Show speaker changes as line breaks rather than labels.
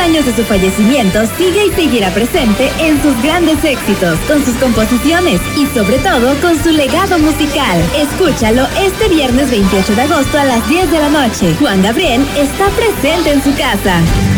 años de su fallecimiento, sigue y seguirá presente en sus grandes éxitos, con sus composiciones y sobre todo con su legado musical. Escúchalo este viernes 28 de agosto a las 10 de la noche. Juan Gabriel está presente en su casa.